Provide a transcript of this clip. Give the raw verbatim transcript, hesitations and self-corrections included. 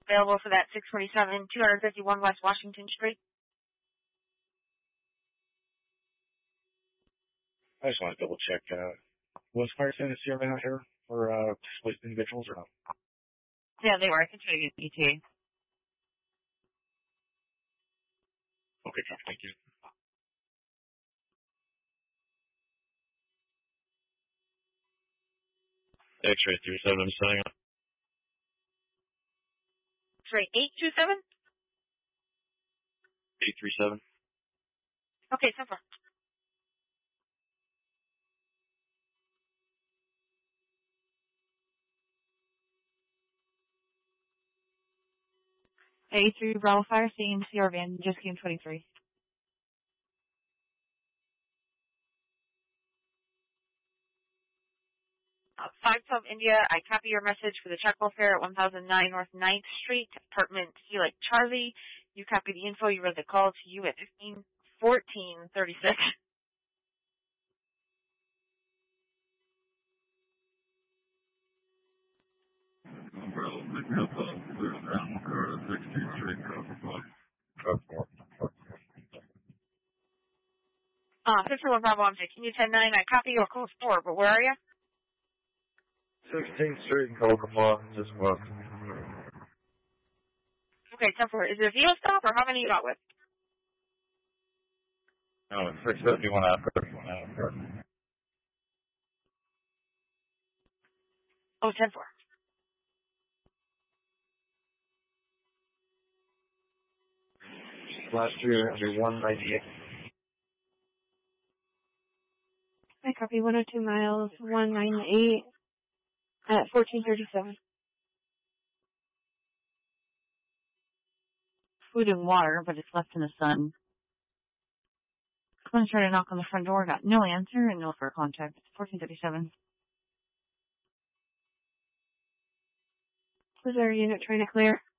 available for that six twenty-seven, two fifty-one West Washington Street. I just want to double check, uh, was fire sending a C R V out here for, uh, displaced individuals or no? Yeah, they were. I can show you the E T. Okay, copy, thank you. X-ray three seven, I'm setting up. X-ray eight two seven? eight three seven. Okay, so far. eighty-three Bravo Fire, seeing C R van, just came twenty-three. Uh, five twelve India, I copy your message for the check welfare at one thousand nine North ninth Street, apartment C like Charlie. You copy the info, you read the call to you at fifteen fourteen thirty-six. Uh, fifty-one Bravo, I'm taking you ten nine, I copy your code four, but where are you? sixteenth Street in Kokomo, just what? Okay, ten four, is it a V O stop, or how many you got with? No, it's six fifty-one after. Oh, ten four. Last year, it'll be one ninety-eight. I copy one oh two miles, one ninety-eight at fourteen thirty-seven. Food and water, but it's left in the sun. I'm going to try to knock on the front door, got no answer and no for contact. It's fourteen thirty-seven. Was there a unit trying to clear?